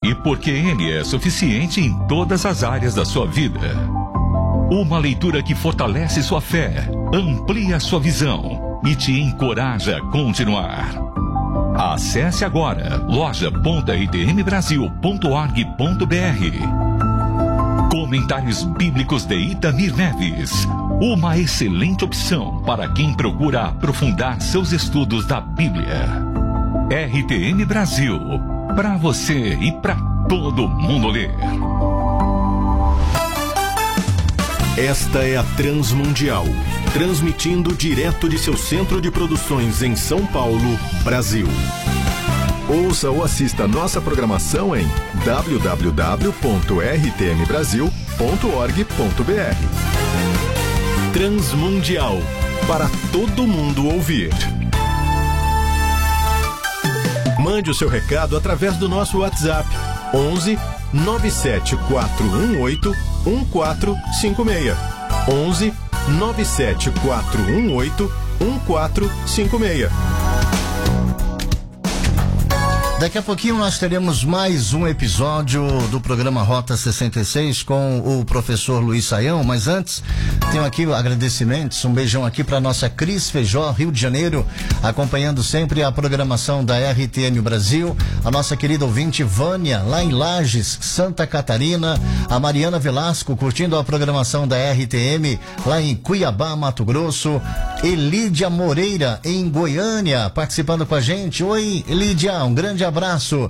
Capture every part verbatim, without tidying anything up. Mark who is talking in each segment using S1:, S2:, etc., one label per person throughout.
S1: e porque Ele é suficiente em todas as áreas da sua vida. Uma leitura que fortalece sua fé, amplia sua visão e te encoraja a continuar. Acesse agora loja ponto r t m brasil ponto org ponto b r. Comentários Bíblicos de Itamir Neves. Uma excelente opção para quem procura aprofundar seus estudos da Bíblia. R T M Brasil. Para você e para todo mundo ler.
S2: Esta é a Transmundial, transmitindo direto de seu centro de produções em São Paulo, Brasil. Ouça ou assista nossa programação em w w w ponto r t m brasil ponto org ponto b r. Transmundial, para todo mundo ouvir. Mande o seu recado através do nosso WhatsApp onze nove sete quatro um oito um quatro cinco seis. onze nove sete quatro um oito um quatro cinco seis.
S3: Daqui a pouquinho nós teremos mais um episódio do programa Rota sessenta e seis com o professor Luiz Saião, mas antes tenho aqui agradecimentos, um beijão aqui para nossa Cris Feijó, Rio de Janeiro, acompanhando sempre a programação da R T M Brasil, a nossa querida ouvinte Vânia, lá em Lages, Santa Catarina, a Mariana Velasco, curtindo a programação da R T M, lá em Cuiabá, Mato Grosso, Elídia Moreira, em Goiânia, participando com a gente. Oi, Elídia, um grande abraço.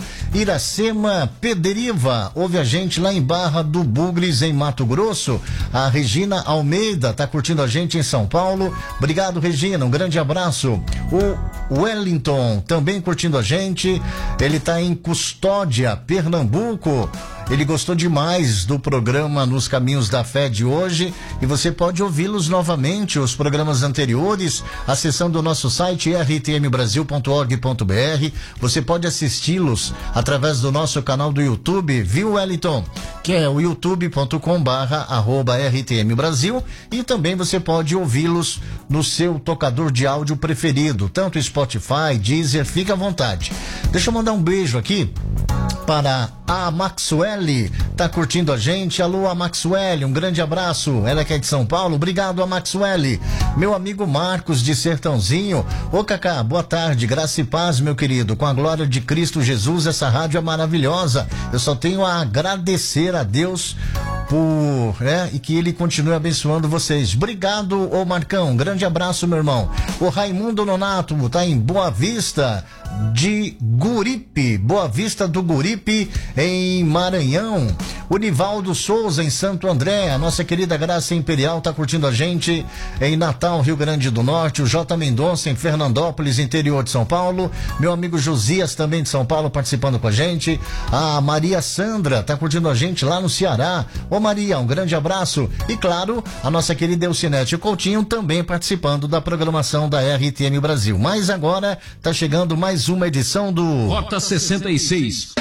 S3: Iracema Pederiva, ouve a gente lá em Barra do Bugres, em Mato Grosso. A Regina Almeida tá curtindo a gente em São Paulo. Obrigado, Regina, um grande abraço. O Wellington também curtindo a gente. Ele tá em Custódia, Pernambuco. Ele gostou demais do programa Nos Caminhos da Fé de hoje e você pode ouvi-los novamente, os programas anteriores, acessando o nosso site r t m brasil ponto org ponto b r. Você pode assisti-los através do nosso canal do YouTube, viu, Wellington? Que é o youtube ponto com barra arroba R T M Brasil, e também você pode ouvi-los no seu tocador de áudio preferido, tanto Spotify, Deezer, fica à vontade. Deixa eu mandar um beijo aqui para a Maxwell, tá curtindo a gente. Alô, a Maxwell, um grande abraço. Ela que é de São Paulo. Obrigado, a Maxwell. Meu amigo Marcos de Sertãozinho. Ô, Cacá, boa tarde. Graça e paz, meu querido. Com a glória de Cristo Jesus, essa rádio é maravilhosa. Eu só tenho a agradecer a Deus por, né, e que ele continue abençoando vocês. Obrigado, ô Marcão. Um grande abraço, meu irmão. O Raimundo Nonato tá em Boa Vista de Guripe, Boa Vista do Guripe, em Maranhão. O Nivaldo Souza, em Santo André. A nossa querida Graça Imperial tá curtindo a gente em Natal, Rio Grande do Norte. O J. Mendonça, em Fernandópolis, interior de São Paulo. Meu amigo Josias, também de São Paulo, participando com a gente. A Maria Sandra tá curtindo a gente lá no Ceará. Ô Maria, um grande abraço. E claro, a nossa querida Elcinete Coutinho também participando da programação da R T M Brasil. Mas agora tá chegando mais uma edição do
S4: Rota sessenta e seis.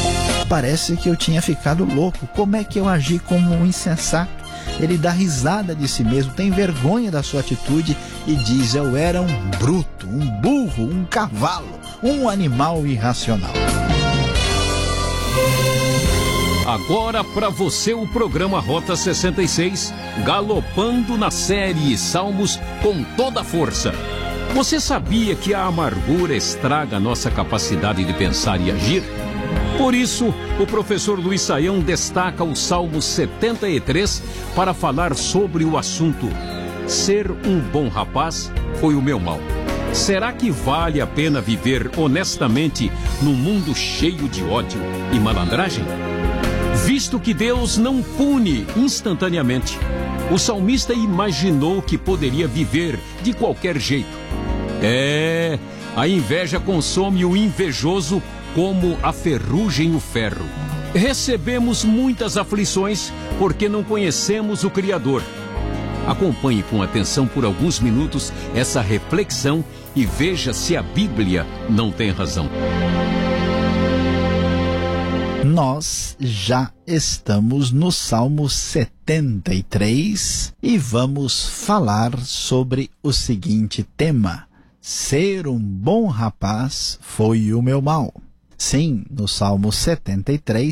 S5: Parece que eu tinha ficado louco. Como é que eu agi como um insensato? Ele dá risada de si mesmo, tem vergonha da sua atitude e diz: eu era um bruto, um burro, um cavalo, um animal irracional.
S4: Agora para você o programa Rota sessenta e seis, galopando na série Salmos com toda a força. Você sabia que a amargura estraga a nossa capacidade de pensar e agir? Por isso, o professor Luiz Saião destaca o Salmo setenta e três para falar sobre o assunto. Ser um bom rapaz foi o meu mal. Será que vale a pena viver honestamente num mundo cheio de ódio e malandragem? Visto que Deus não pune instantaneamente, o salmista imaginou que poderia viver de qualquer jeito. É, a inveja consome o invejoso como a ferrugem o ferro. Recebemos muitas aflições porque não conhecemos o Criador. Acompanhe com atenção por alguns minutos essa reflexão e veja se a Bíblia não tem razão.
S5: Nós já estamos no Salmo setenta e três e vamos falar sobre o seguinte tema: ser um bom rapaz foi o meu mal. Sim, no Salmo setenta e três